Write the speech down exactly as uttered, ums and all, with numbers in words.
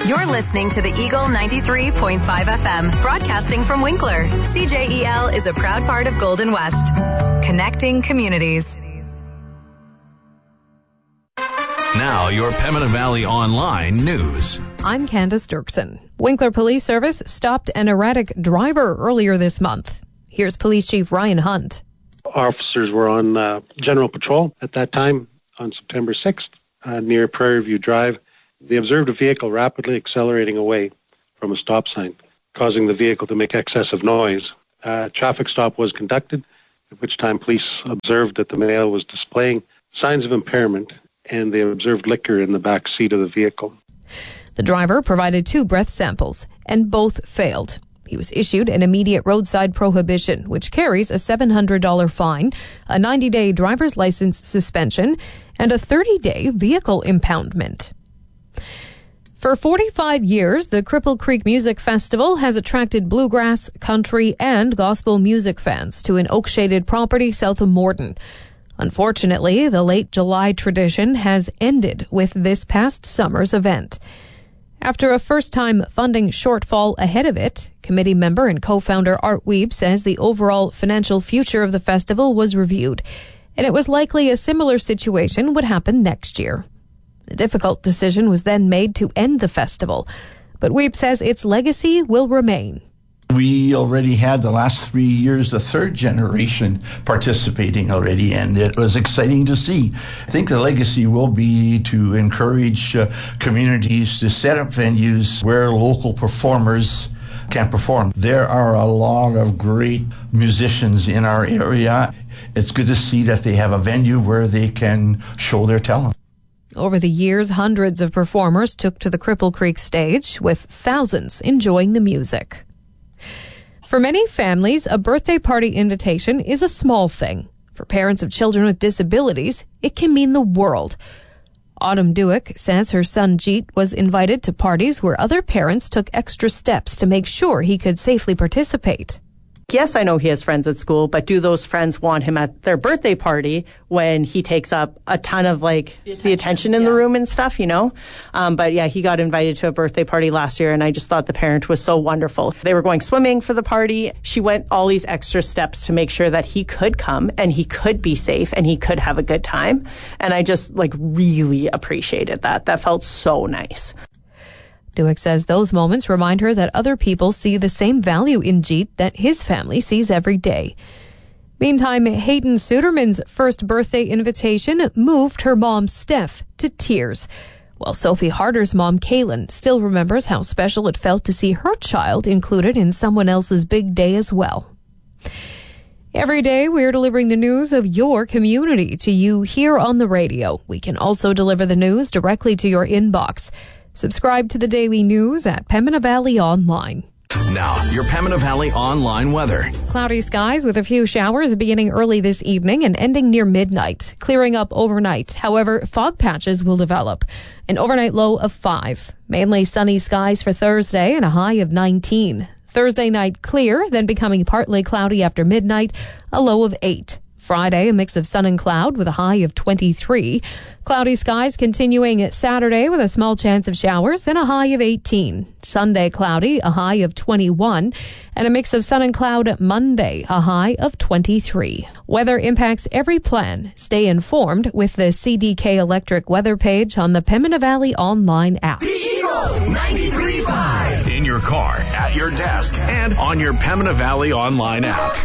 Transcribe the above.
You're listening to the Eagle ninety-three point five F M, broadcasting from Winkler. C J E L is a proud part of Golden West, connecting communities. Now, your Pembina Valley Online news. I'm Candace Dirksen. Winkler Police Service stopped an erratic driver earlier this month. Here's Police Chief Ryan Hunt. Officers were on uh, general patrol at that time on September sixth uh, near Prairie View Drive. They observed a vehicle rapidly accelerating away from a stop sign, causing the vehicle to make excessive noise. A traffic stop was conducted, at which time police observed that the male was displaying signs of impairment, and they observed liquor in the back seat of the vehicle. The driver provided two breath samples, and both failed. He was issued an immediate roadside prohibition, which carries a seven hundred dollars fine, a ninety-day driver's license suspension, and a thirty-day vehicle impoundment. For forty-five years, the Cripple Creek Music Festival has attracted bluegrass, country, and gospel music fans to an oak-shaded property south of Morden. Unfortunately, the late July tradition has ended with this past summer's event. After a first-time funding shortfall ahead of it, committee member and co-founder Art Wiebe says the overall financial future of the festival was reviewed, and it was likely a similar situation would happen next year. The difficult decision was then made to end the festival, but Wiebe says its legacy will remain. We already had the last three years, the third generation participating already, and it was exciting to see. I think the legacy will be to encourage uh, communities to set up venues where local performers can perform. There are a lot of great musicians in our area. It's good to see that they have a venue where they can show their talent. Over the years, hundreds of performers took to the Cripple Creek stage, with thousands enjoying the music. For many families, a birthday party invitation is a small thing. For parents of children with disabilities, it can mean the world. Autumn Dewick says her son Jeet was invited to parties where other parents took extra steps to make sure he could safely participate. Yes, I know he has friends at school, but do those friends want him at their birthday party when he takes up a ton of, like, the attention, the attention in yeah. the room and stuff, you know? Um, but, yeah, he got invited to a birthday party last year, and I just thought the parent was so wonderful. They were going swimming for the party. She went all these extra steps to make sure that he could come and he could be safe and he could have a good time. And I just, like, really appreciated that. That felt so nice. Dewick says those moments remind her that other people see the same value in Jeet that his family sees every day. Meantime, Hayden Suderman's first birthday invitation moved her mom, Steph, to tears, while Sophie Harder's mom, Kaylin, still remembers how special it felt to see her child included in someone else's big day as well. Every day, we're delivering the news of your community to you here on the radio. We can also deliver the news directly to your inbox. Subscribe to the daily news at Pembina Valley Online. Now, your Pembina Valley Online weather. Cloudy skies with a few showers beginning early this evening and ending near midnight, clearing up overnight. However, fog patches will develop. An overnight low of five. Mainly sunny skies for Thursday and a high of nineteen. Thursday night clear, then becoming partly cloudy after midnight, a low of eight. Friday, a mix of sun and cloud with a high of twenty-three. Cloudy skies continuing Saturday with a small chance of showers, then a high of eighteen. Sunday, cloudy, a high of twenty-one. And a mix of sun and cloud Monday, a high of twenty-three. Weather impacts every plan. Stay informed with the C D K Electric weather page on the Pembina Valley Online app. The Eagle ninety-three point five. In your car, at your desk, and on your Pembina Valley Online app.